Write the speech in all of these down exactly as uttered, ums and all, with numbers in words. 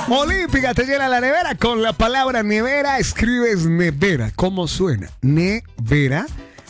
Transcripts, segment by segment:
Olímpica te llena la nevera con la palabra nevera. Escribes nevera. ¿Cómo suena? Nevera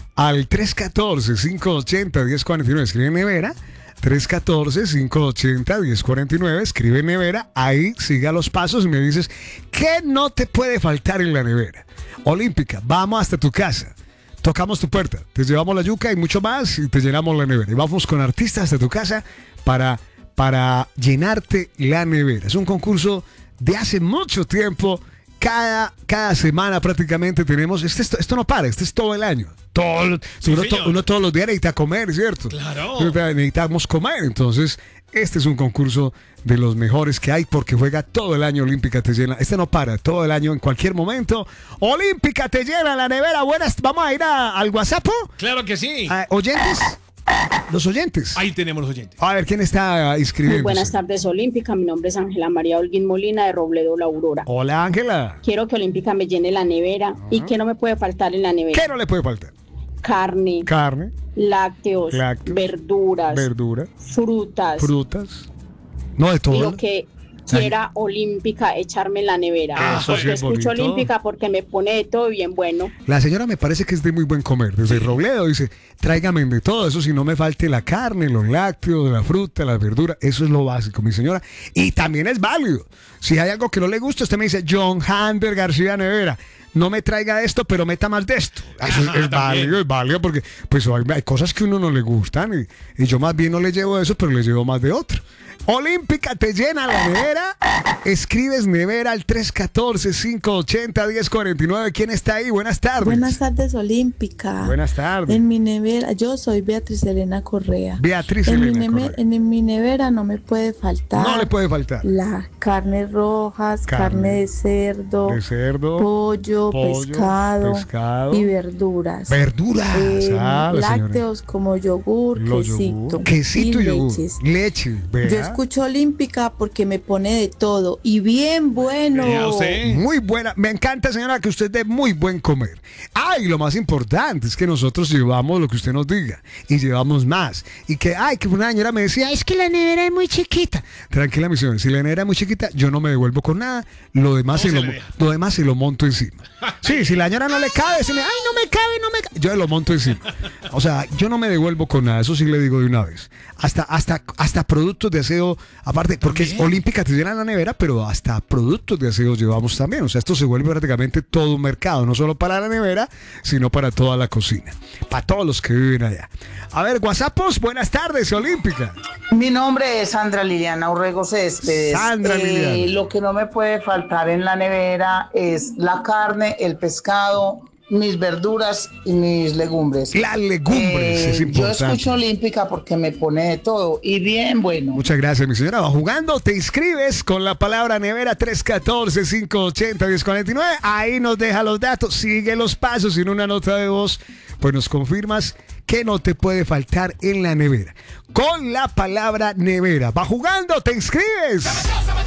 al tres uno cuatro, cinco ocho cero, uno cero cuatro nueve. Escribe nevera. tres uno cuatro, cinco ocho cero, uno cero cuatro nueve. Escribe nevera. Ahí siga los pasos y me dices ¿qué no te puede faltar en la nevera? Olímpica, vamos hasta tu casa. Tocamos tu puerta, te llevamos la yuca y mucho más y te llenamos la nevera. Y vamos con artistas de tu casa para, para llenarte la nevera. Es un concurso de hace mucho tiempo. Cada, cada semana prácticamente tenemos, este, esto, esto no para, este es todo el año. Todo, Sí, uno, to, señor. uno todos los días necesita comer, ¿cierto? Claro. Necesitamos comer, entonces este es un concurso de los mejores que hay porque juega todo el año. Olímpica te llena, este no para, todo el año, en cualquier momento. Olímpica te llena la nevera. Buenas, vamos a ir a, al WhatsApp. Claro que sí. Ah, oyentes, los oyentes. Ahí tenemos los oyentes. A ver, ¿quién está inscribiendo? Muy buenas tardes, Olímpica. Mi nombre es Ángela María Holguín Molina de Robledo La Aurora. Hola, Ángela. Quiero que Olímpica me llene la nevera. ¿Y qué no me puede faltar en la nevera? ¿Qué no le puede faltar? Carne, Carne, lácteos, Lácteos, verduras, verdura, frutas. frutas. No de Y todo. lo que quiera Olímpica echarme en la nevera. Ah, eso sí porque es escucho bonito. Olímpica porque me pone de todo bien bueno. La señora me parece que es de muy buen comer. Desde Robledo dice, tráigame de todo eso, si no me falte la carne, los lácteos, la fruta, la verdura. Eso es lo básico, mi señora. Y también es válido. Si hay algo que no le gusta, usted me dice, John Hander García Nevera, no me traiga esto, pero meta más de esto. Eso es, Ajá, es también. válido, es válido porque pues hay, hay cosas que a uno no le gustan y, y yo más bien no le llevo eso, pero le llevo más de otro. Olímpica te llena la nevera. Escribes nevera al tres uno cuatro, cinco ocho cero, uno cero cuatro nueve. ¿Quién está ahí? Buenas tardes. Buenas tardes, Olímpica. Buenas tardes. En mi nevera, yo soy Beatriz Elena Correa. Beatriz en, Elena mi neve- Correa. en mi nevera no me puede faltar No le puede faltar. las carnes rojas, Carne. carne, de cerdo, De cerdo, pollo, pollo, pescado, pescado. y verduras. Verduras. Eh, Ah, la señora. lácteos como yogur, Los quesito, yogur. Quesito y yogur. leches. Leche. Vea. Yo escucho Olímpica porque me pone de todo y bien bueno. Vea usted. Muy buena. Me encanta, señora, que usted es de muy buen comer. Ay, lo más importante es que nosotros llevamos lo que usted nos diga y llevamos más. Y que, ay, que una señora me decía, es que la nevera es muy chiquita. Tranquila, mi señora, si la nevera es muy chiquita, yo no me devuelvo con nada. Lo demás, se ¿Cómo lo, se le deja? lo demás se lo monto encima. Sí, si la señora no le cabe, se me, ay, no me cabe, no me cabe. Yo lo monto encima. O sea, yo no me devuelvo con nada. Eso sí le digo de una vez. Hasta, hasta, hasta productos de aseo, aparte, porque es ¿También? Olímpica te llena la nevera, pero hasta productos de aseo llevamos también. O sea, esto se vuelve prácticamente todo un mercado, no solo para la nevera, sino para toda la cocina, para todos los que viven allá. A ver, WhatsAppos, buenas tardes, Olímpica. Mi nombre es Sandra Liliana Urrego Céspedes. Sandra Liliana. Lo que no me puede faltar en la nevera es la carne, el pescado, mis verduras y mis legumbres. Las legumbres Eh, es yo importante. escucho Olímpica porque me pone de todo y bien bueno. Muchas gracias, mi señora. Va jugando, te inscribes con la palabra nevera tres uno cuatro, cinco ocho cero, uno cero cuatro nueve. Ahí nos deja los datos, sigue los pasos y en una nota de voz, pues nos confirmas que no te puede faltar en la nevera. Con la palabra nevera. Va jugando, te inscribes.